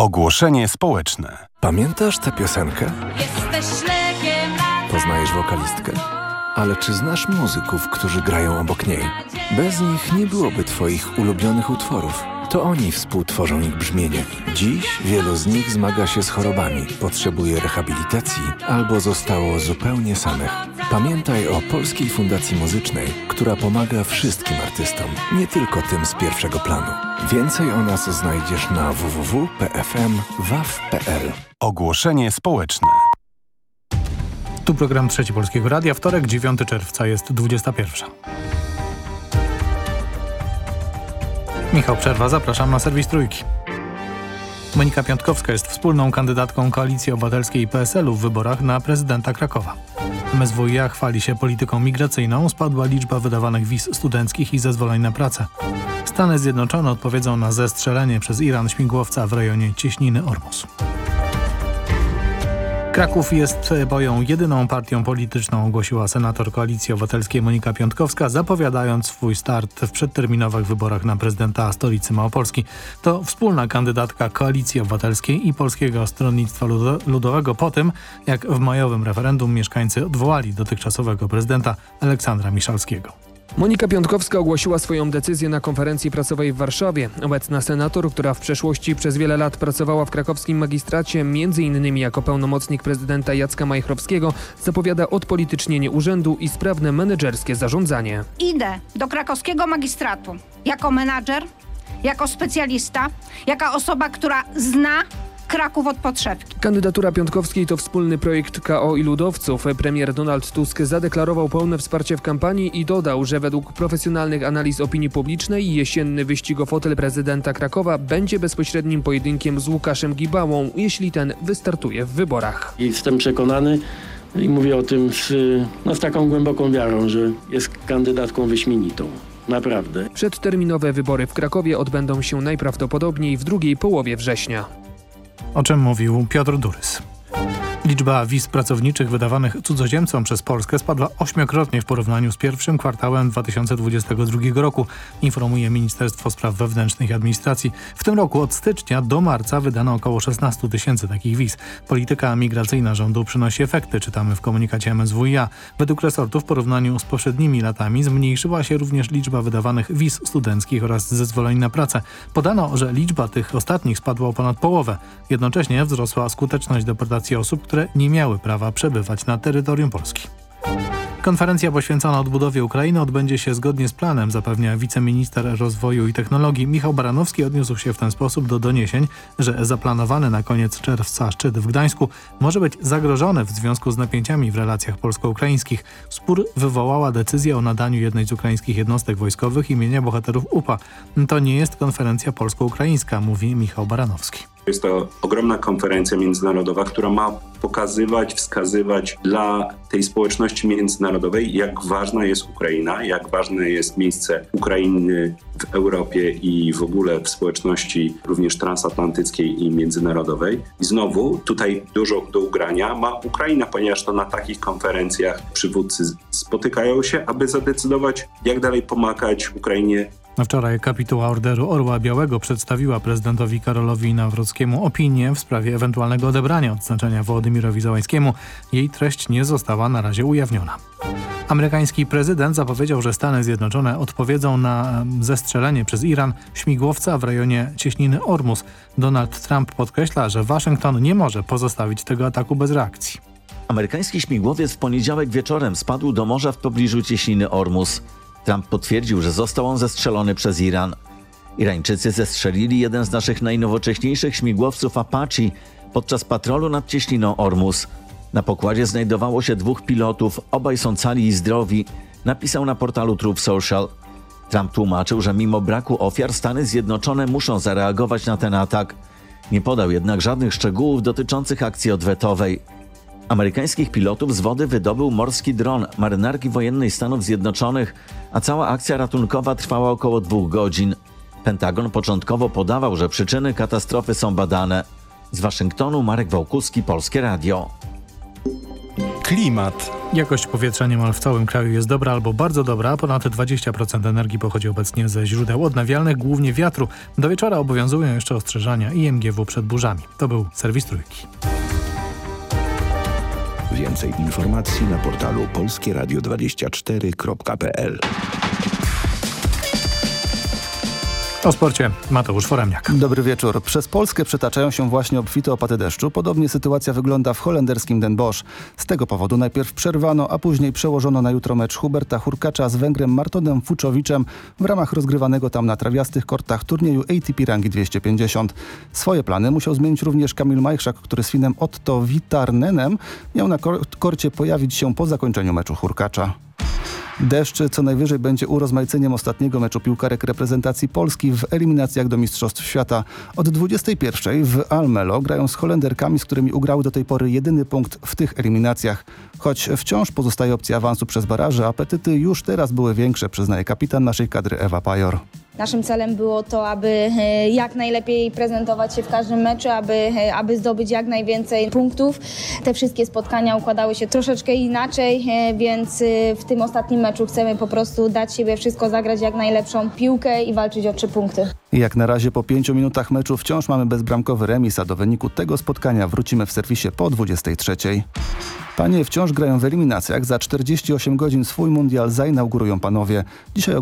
Ogłoszenie społeczne. Pamiętasz tę piosenkę? Jesteś lekiem. Poznajesz wokalistkę? Ale czy znasz muzyków, którzy grają obok niej? Bez nich nie byłoby twoich ulubionych utworów. To oni współtworzą ich brzmienie. Dziś wielu z nich zmaga się z chorobami, potrzebuje rehabilitacji albo zostało zupełnie samych. Pamiętaj o Polskiej Fundacji Muzycznej, która pomaga wszystkim artystom, nie tylko tym z pierwszego planu. Więcej o nas znajdziesz na www.pfm.waw.pl. Ogłoszenie społeczne. Tu program Trzeci Polskiego Radia. Wtorek, 9 czerwca, jest 21. Michał Przerwa, zapraszam na serwis Trójki. Monika Piątkowska jest wspólną kandydatką Koalicji Obywatelskiej i PSL-u w wyborach na prezydenta Krakowa. MSWiA chwali się polityką migracyjną, spadła liczba wydawanych wiz studenckich i zezwoleń na pracę. Stany Zjednoczone odpowiedzą na zestrzelenie przez Iran śmigłowca w rejonie Cieśniny Ormus. Kraków jest moją jedyną partią polityczną, ogłosiła senator Koalicji Obywatelskiej Monika Piątkowska, zapowiadając swój start w przedterminowych wyborach na prezydenta stolicy Małopolski. To wspólna kandydatka Koalicji Obywatelskiej i Polskiego Stronnictwa Ludowego po tym, jak w majowym referendum mieszkańcy odwołali dotychczasowego prezydenta Aleksandra Miszalskiego. Monika Piątkowska ogłosiła swoją decyzję na konferencji prasowej w Warszawie. Obecna senator, która w przeszłości przez wiele lat pracowała w krakowskim magistracie, m.in. jako pełnomocnik prezydenta Jacka Majchrowskiego, zapowiada odpolitycznienie urzędu i sprawne menedżerskie zarządzanie. Idę do krakowskiego magistratu jako menadżer, jako specjalista, jako osoba, która zna Kraków od podszewki. Kandydatura Piątkowskiej to wspólny projekt KO i ludowców. Premier Donald Tusk zadeklarował pełne wsparcie w kampanii i dodał, że według profesjonalnych analiz opinii publicznej jesienny wyścig o fotel prezydenta Krakowa będzie bezpośrednim pojedynkiem z Łukaszem Gibałą, jeśli ten wystartuje w wyborach. Jestem przekonany i mówię o tym z taką głęboką wiarą, że jest kandydatką wyśmienitą. Naprawdę. Przedterminowe wybory w Krakowie odbędą się najprawdopodobniej w drugiej połowie września. O czym mówił Piotr Durys. Liczba wiz pracowniczych wydawanych cudzoziemcom przez Polskę spadła 8-krotnie w porównaniu z pierwszym kwartałem 2022 roku, informuje Ministerstwo Spraw Wewnętrznych i Administracji. W tym roku od stycznia do marca wydano około 16 000 takich wiz. Polityka migracyjna rządu przynosi efekty, czytamy w komunikacie MSWiA. Według resortu w porównaniu z poprzednimi latami zmniejszyła się również liczba wydawanych wiz studenckich oraz zezwoleń na pracę. Podano, że liczba tych ostatnich spadła o ponad połowę. Jednocześnie wzrosła skuteczność deportacji osób, które nie miały prawa przebywać na terytorium Polski. Konferencja poświęcona odbudowie Ukrainy odbędzie się zgodnie z planem, zapewnia wiceminister rozwoju i technologii. Michał Baranowski odniósł się w ten sposób do doniesień, że zaplanowany na koniec czerwca szczyt w Gdańsku może być zagrożony w związku z napięciami w relacjach polsko-ukraińskich. Spór wywołała decyzja o nadaniu jednej z ukraińskich jednostek wojskowych imienia bohaterów UPA. To nie jest konferencja polsko-ukraińska, mówi Michał Baranowski. Jest to ogromna konferencja międzynarodowa, która ma pokazywać, wskazywać dla tej społeczności międzynarodowej, jak ważna jest Ukraina, jak ważne jest miejsce Ukrainy w Europie i w ogóle w społeczności również transatlantyckiej i międzynarodowej. I znowu tutaj dużo do ugrania ma Ukraina, ponieważ to na takich konferencjach przywódcy spotykają się, aby zadecydować, jak dalej pomagać Ukrainie. Wczoraj kapituła Orderu Orła Białego przedstawiła prezydentowi Karolowi Nawrockiemu opinię w sprawie ewentualnego odebrania odznaczenia Wołodymirowi Załańskiemu. Jej treść nie została na razie ujawniona. Amerykański prezydent zapowiedział, że Stany Zjednoczone odpowiedzą na zestrzelenie przez Iran śmigłowca w rejonie Cieśniny Ormus. Donald Trump podkreśla, że Waszyngton nie może pozostawić tego ataku bez reakcji. Amerykański śmigłowiec w poniedziałek wieczorem spadł do morza w pobliżu Cieśniny Ormus. Trump potwierdził, że został on zestrzelony przez Iran. Irańczycy zestrzelili jeden z naszych najnowocześniejszych śmigłowców Apache podczas patrolu nad Cieśniną Ormus. Na pokładzie znajdowało się 2 pilotów, obaj są cali i zdrowi, napisał na portalu Truth Social. Trump tłumaczył, że mimo braku ofiar Stany Zjednoczone muszą zareagować na ten atak. Nie podał jednak żadnych szczegółów dotyczących akcji odwetowej. Amerykańskich pilotów z wody wydobył morski dron Marynarki Wojennej Stanów Zjednoczonych, a cała akcja ratunkowa trwała około 2 godzin. Pentagon początkowo podawał, że przyczyny katastrofy są badane. Z Waszyngtonu Marek Wałkuski, Polskie Radio. Klimat. Jakość powietrza niemal w całym kraju jest dobra albo bardzo dobra. Ponad 20% energii pochodzi obecnie ze źródeł odnawialnych, głównie wiatru. Do wieczora obowiązują jeszcze ostrzeżenia IMGW przed burzami. To był serwis Trójki. Więcej informacji na portalu polskieradio24.pl. O sporcie Mateusz Foremniak. Dobry wieczór. Przez Polskę przetaczają się właśnie obfite opady deszczu. Podobnie sytuacja wygląda w holenderskim Den Bosch. Z tego powodu najpierw przerwano, a później przełożono na jutro mecz Huberta Hurkacza z Węgrem Martonem Fuczowiczem w ramach rozgrywanego tam na trawiastych kortach turnieju ATP rangi 250. Swoje plany musiał zmienić również Kamil Majchrzak, który z Finem Otto Vitarnenem miał na korcie pojawić się po zakończeniu meczu Hurkacza. Deszcz co najwyżej będzie urozmaiceniem ostatniego meczu piłkarek reprezentacji Polski w eliminacjach do Mistrzostw Świata. Od 21:00 w Almelo grają z Holenderkami, z którymi ugrały do tej pory jedyny punkt w tych eliminacjach. Choć wciąż pozostaje opcja awansu przez baraże, apetyty już teraz były większe, przyznaje kapitan naszej kadry Ewa Pajor. Naszym celem było to, aby jak najlepiej prezentować się w każdym meczu, aby zdobyć jak najwięcej punktów. Te wszystkie spotkania układały się troszeczkę inaczej, więc w tym ostatnim meczu chcemy po prostu dać siebie wszystko, zagrać jak najlepszą piłkę i walczyć o 3 punkty. Jak na razie po 5 minutach meczu wciąż mamy bezbramkowy remis, a do wyniku tego spotkania wrócimy w serwisie po 23:00. Panie wciąż grają w eliminacjach. Za 48 godzin swój mundial zainaugurują panowie. Dzisiaj